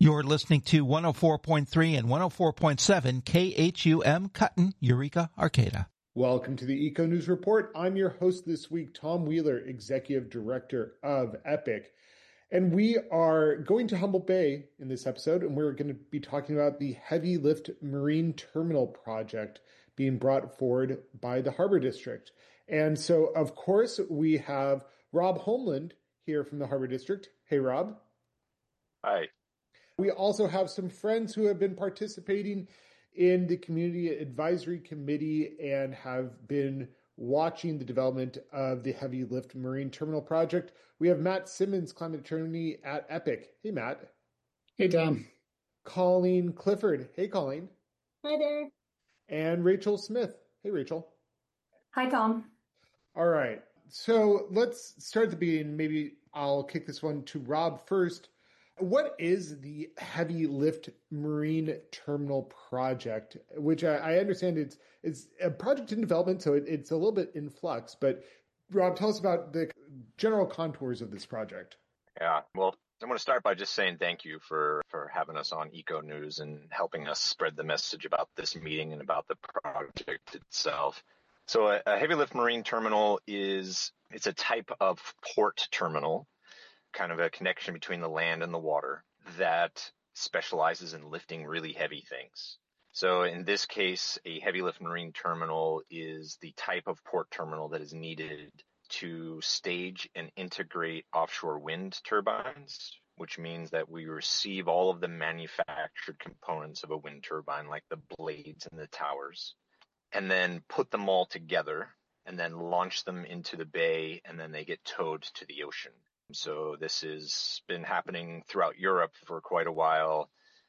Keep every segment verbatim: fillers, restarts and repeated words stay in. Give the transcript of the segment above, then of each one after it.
You're listening to one oh four point three and one oh four point seven K H U M Cutton, Eureka, Arcata. Welcome to the Eco News Report. I'm your host this week, Tom Wheeler, Executive Director of EPIC. And we are going to Humboldt Bay in this episode, and we're going to be talking about the Heavy Lift Marine Terminal project being brought forward by the Harbor District. And so, of course, we have Rob Homeland here from the Harbor District. Hey, Rob. Hi. We also have some friends who have been participating in the Community Advisory Committee and have been watching the development of the Heavy Lift Marine Terminal project. We have Matt Simmons, climate attorney at EPIC. Hey, Matt. Hey, Tom. Colleen Clifford. Hey, Colleen. Hi there. And Rachel Smith. Hey, Rachel. Hi, Tom. All right. So let's start at the beginning. Maybe I'll kick this one to Rob first. What is the Heavy Lift Marine Terminal project, which I, I understand it's it's a project in development, so it, it's a little bit in flux. But Rob, tell us about the general contours of this project. Yeah, well, I want to start by just saying thank you for, for having us on Eco News and helping us spread the message about this meeting and about the project itself. So a, a Heavy Lift Marine Terminal is it's a type of port terminal, kind of a connection between the land and the water that specializes in lifting really heavy things. So in this case, a heavy lift marine terminal is the type of port terminal that is needed to stage and integrate offshore wind turbines, which means that we receive all of the manufactured components of a wind turbine, like the blades and the towers, and then put them all together and then launch them into the bay, and then they get towed to the ocean. So this has been happening throughout Europe for quite a while.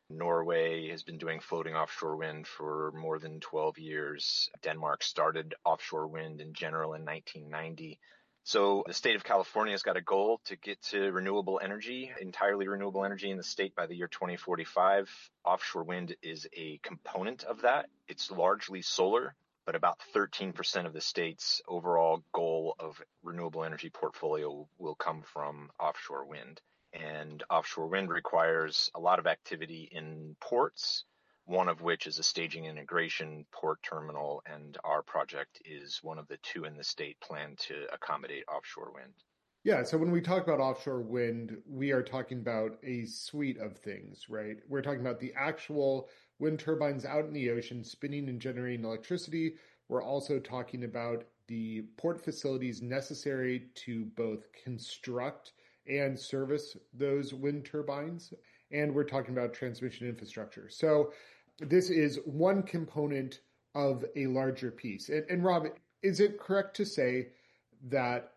Norway has been doing floating offshore wind for more than twelve years. Denmark started offshore wind in general in nineteen ninety. So the state of California has got a goal to get to renewable energy, entirely renewable energy in the state by the year twenty forty-five. Offshore wind is a component of that. It's largely solar, but about thirteen percent of the state's overall goal of renewable energy portfolio will come from offshore wind. And offshore wind requires a lot of activity in ports, one of which is a staging integration port terminal, and our project is one of the two in the state planned to accommodate offshore wind. Yeah, so when we talk about offshore wind, we are talking about a suite of things, right? We're talking about the actual wind turbines out in the ocean spinning and generating electricity. We're also talking about the port facilities necessary to both construct and service those wind turbines. And we're talking about transmission infrastructure. So this is one component of a larger piece. And, and Rob, is it correct to say that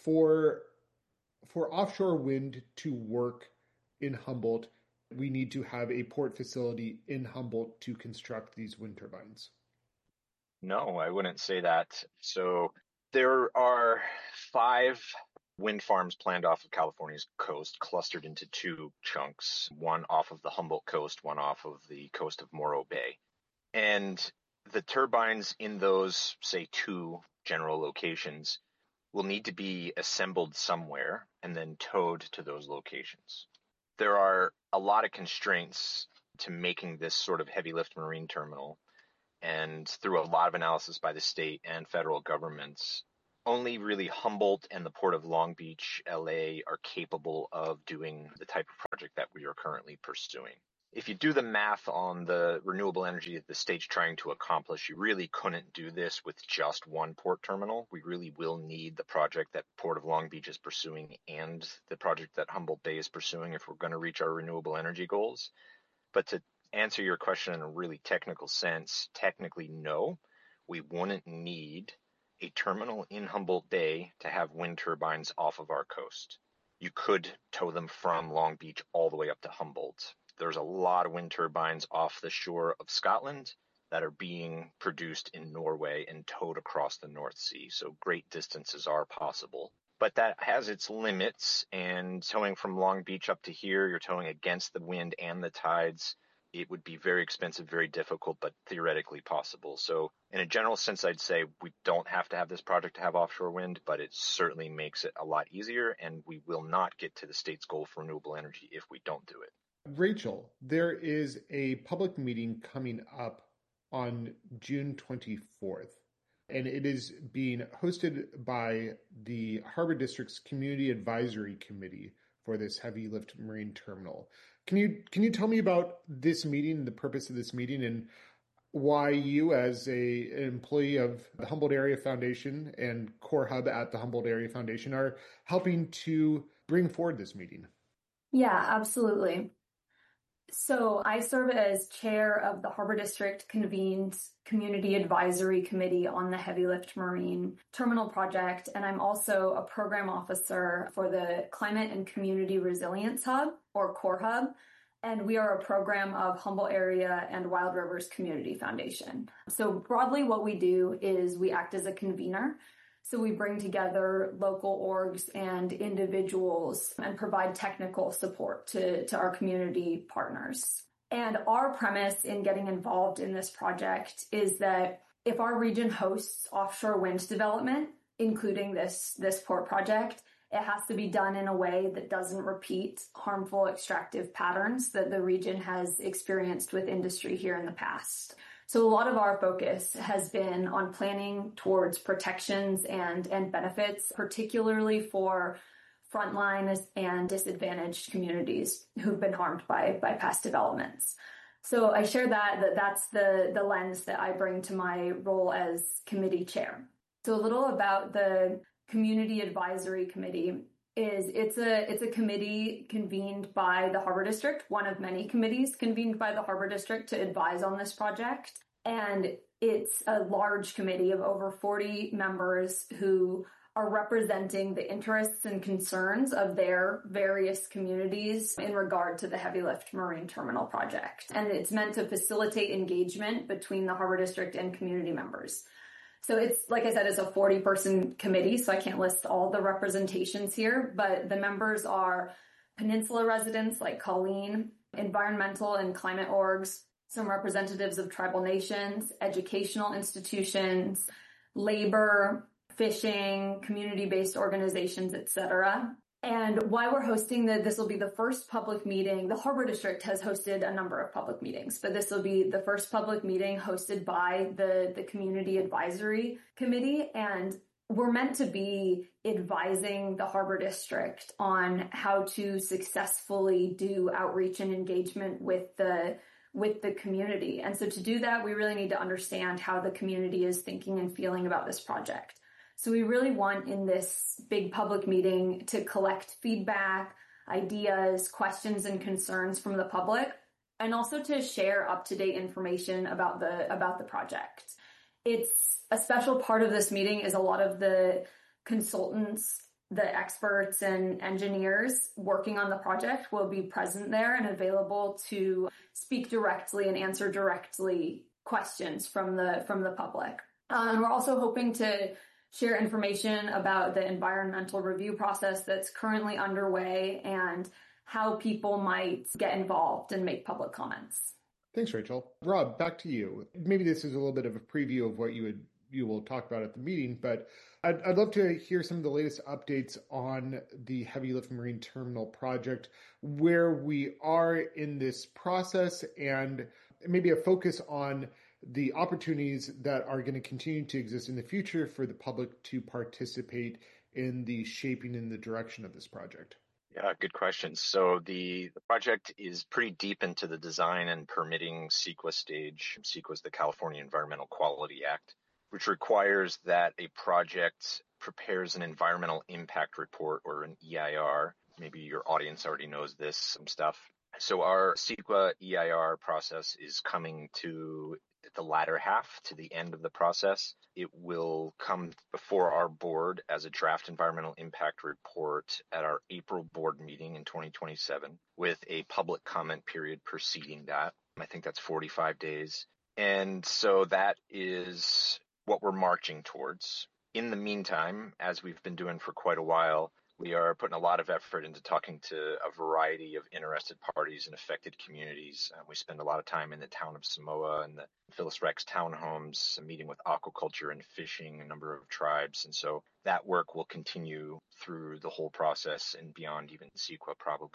for for offshore wind to work in Humboldt, we need to have a port facility in Humboldt to construct these wind turbines? No, I wouldn't say that. So there are five wind farms planned off of California's coast, clustered into two chunks, one off of the Humboldt coast, one off of the coast of Morro Bay. And the turbines in those, say, two general locations will need to be assembled somewhere and then towed to those locations. There are a lot of constraints to making this sort of heavy lift marine terminal, and through a lot of analysis by the state and federal governments, only really Humboldt and the Port of Long Beach, L A, are capable of doing the type of project that we are currently pursuing. If you do the math on the renewable energy that the state's trying to accomplish, you really couldn't do this with just one port terminal. We really will need the project that Port of Long Beach is pursuing and the project that Humboldt Bay is pursuing if we're going to reach our renewable energy goals. But to answer your question in a really technical sense, technically, no, we wouldn't need a terminal in Humboldt Bay to have wind turbines off of our coast. You could tow them from Long Beach all the way up to Humboldt. There's a lot of wind turbines off the shore of Scotland that are being produced in Norway and towed across the North Sea, so great distances are possible. But that has its limits, and towing from Long Beach up to here, you're towing against the wind and the tides. It would be very expensive, very difficult, but theoretically possible. So in a general sense, I'd say we don't have to have this project to have offshore wind, but it certainly makes it a lot easier, and we will not get to the state's goal for renewable energy if we don't do it. Rachel, there is a public meeting coming up on June twenty-fourth, and it is being hosted by the Harbor District's Community Advisory Committee for this heavy lift marine terminal. Can you can you tell me about this meeting, the purpose of this meeting, and why you, as a an employee of the Humboldt Area Foundation and Core Hub at the Humboldt Area Foundation, are helping to bring forward this meeting? Yeah, absolutely. So I serve as chair of the Harbor District convened Community Advisory Committee on the Heavy Lift Marine Terminal Project, and I'm also a program officer for the Climate and Community Resilience Hub, or Core Hub, and we are a program of Humboldt Area and Wild Rivers Community Foundation. So broadly what we do is we act as a convener. So we bring together local orgs and individuals and provide technical support to, to our community partners. And our premise in getting involved in this project is that if our region hosts offshore wind development, including this, this port project, it has to be done in a way that doesn't repeat harmful extractive patterns that the region has experienced with industry here in the past. So a lot of our focus has been on planning towards protections and, and benefits, particularly for frontline and disadvantaged communities who've been harmed by, by past developments. So I share that, that that's the, the lens that I bring to my role as committee chair. So a little about the Community Advisory Committee is it's a it's a committee convened by the Harbor District, one of many committees convened by the Harbor District to advise on this project. And it's a large committee of over forty members who are representing the interests and concerns of their various communities in regard to the Heavy Lift Marine Terminal project. And it's meant to facilitate engagement between the Harbor District and community members. So it's, like I said, it's a forty person committee, so I can't list all the representations here, but the members are Peninsula residents like Colleen, environmental and climate orgs, some representatives of tribal nations, educational institutions, labor, fishing, community-based organizations, et cetera. And why we're hosting the, this will be the first public meeting. The Harbor District has hosted a number of public meetings, but this will be the first public meeting hosted by the, the Community Advisory Committee. And we're meant to be advising the Harbor District on how to successfully do outreach and engagement with the with the community. And so to do that, we really need to understand how the community is thinking and feeling about this project. So we really want in this big public meeting to collect feedback, ideas, questions, and concerns from the public, and also to share up-to-date information about the about the project. It's a special part of this meeting is a lot of the consultants, the experts and engineers working on the project will be present there and available to speak directly and answer directly questions from the from the public. Um, and we're also hoping to share information about the environmental review process that's currently underway and how people might get involved and make public comments. Thanks, Rachel. Rob, back to you. Maybe this is a little bit of a preview of what you would you will talk about at the meeting, but I'd, I'd love to hear some of the latest updates on the Heavy Lift Marine Terminal project, where we are in this process, and maybe a focus on the opportunities that are going to continue to exist in the future for the public to participate in the shaping and the direction of this project. Yeah, good question. So the, the project is pretty deep into the design and permitting CEQA stage. CEQA is the California Environmental Quality Act, which requires that a project prepares an environmental impact report, or an E I R. Maybe your audience already knows this, some stuff. So our CEQA E I R process is coming to the latter half, to the end of the process. It will come before our board as a draft environmental impact report at our April board meeting in twenty twenty-seven, with a public comment period preceding that. I think that's forty-five days. And so that is what we're marching towards. In the meantime, as we've been doing for quite a while, we are putting a lot of effort into talking to a variety of interested parties and affected communities. Uh, we spend a lot of time in the town of Samoa and the Phyllis Rex townhomes, meeting with aquaculture and fishing, a number of tribes. And so that work will continue through the whole process and beyond even CEQA probably.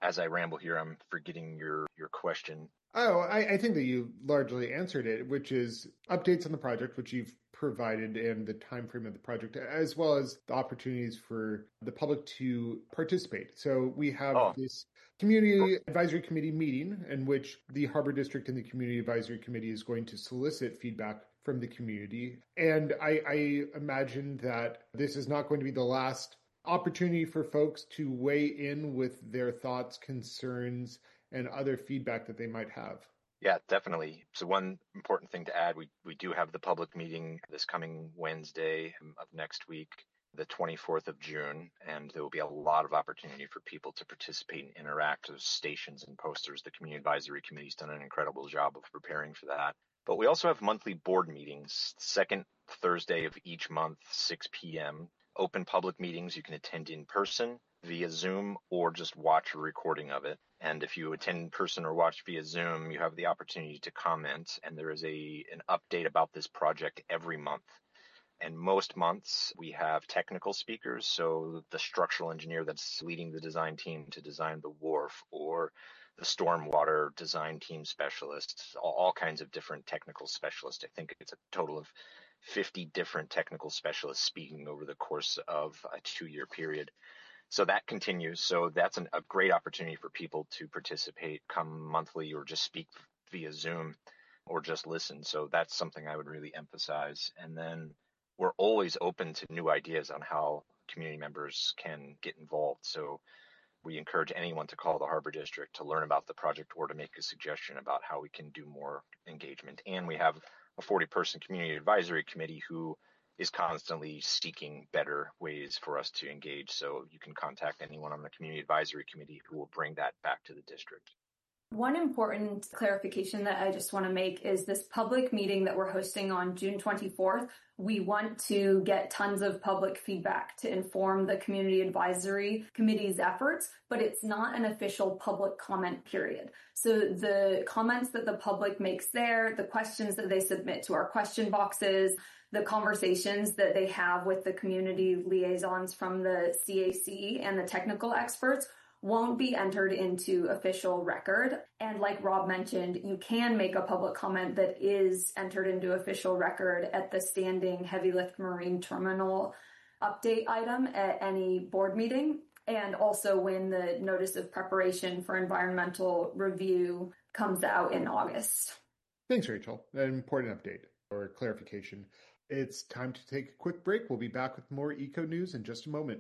as I ramble here, I'm forgetting your, your question. Oh, I, I think that you largely answered it, which is updates on the project, which you've provided, and the time frame of the project, as well as the opportunities for the public to participate. So we have oh. this Community Advisory Committee meeting in which the Harbor District and the Community Advisory Committee is going to solicit feedback from the community. And I, I imagine that this is not going to be the last opportunity for folks to weigh in with their thoughts, concerns, and other feedback that they might have. Yeah, definitely. So one important thing to add, we, we do have the public meeting this coming Wednesday of next week, the twenty-fourth of June, and there will be a lot of opportunity for people to participate and interact with stations and posters. The Community Advisory Committee's done an incredible job of preparing for that. But we also have monthly board meetings, second Thursday of each month, six p.m., open public meetings. You can attend in person, via Zoom, or just watch a recording of it. And if you attend in person or watch via Zoom, you have the opportunity to comment, and there is a an update about this project every month. And most months we have technical speakers, so the structural engineer that's leading the design team to design the wharf, or the stormwater design team specialists, all, all kinds of different technical specialists. I think it's a total of fifty different technical specialists speaking over the course of a two-year period. So that continues. So that's an, a great opportunity for people to participate, come monthly, or just speak via Zoom, or just listen. So that's something I would really emphasize. And then we're always open to new ideas on how community members can get involved. So we encourage anyone to call the Harbor District to learn about the project or to make a suggestion about how we can do more engagement. And we have a forty-person community advisory committee who is constantly seeking better ways for us to engage. So you can contact anyone on the community advisory committee who will bring that back to the district. One important clarification that I just want to make is this public meeting that we're hosting on June twenty-fourth. We want to get tons of public feedback to inform the Community Advisory Committee's efforts, but it's not an official public comment period. So the comments that the public makes there, the questions that they submit to our question boxes, the conversations that they have with the community liaisons from the C A C and the technical experts won't be entered into official record. And like Rob mentioned, you can make a public comment that is entered into official record at the standing heavy lift marine terminal update item at any board meeting, and also when the notice of preparation for environmental review comes out in August. Thanks, Rachel. An important update or clarification. It's time to take a quick break. We'll be back with more eco news in just a moment.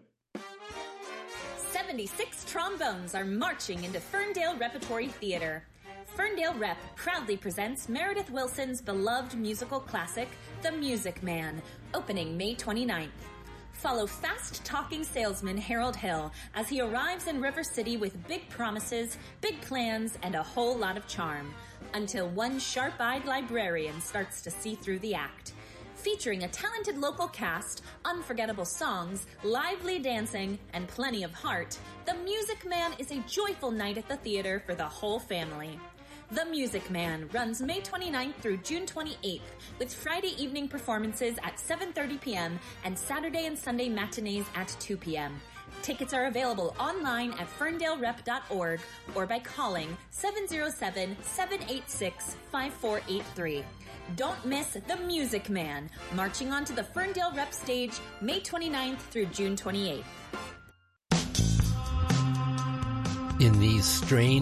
seventy-six trombones are marching into Ferndale Repertory Theater. Ferndale Rep proudly presents Meredith Willson's beloved musical classic, The Music Man, opening May twenty-ninth. Follow fast-talking salesman Harold Hill as he arrives in River City with big promises, big plans, and a whole lot of charm, until one sharp-eyed librarian starts to see through the act. Featuring a talented local cast, unforgettable songs, lively dancing, and plenty of heart, The Music Man is a joyful night at the theater for the whole family. The Music Man runs May twenty-ninth through June twenty-eighth, with Friday evening performances at seven thirty p.m. and Saturday and Sunday matinees at two p.m. Tickets are available online at ferndale rep dot org or by calling seven oh seven, seven eight six, five four eight three. Don't miss The Music Man, marching onto the Ferndale Rep stage May twenty-ninth through June twenty-eighth. In these strange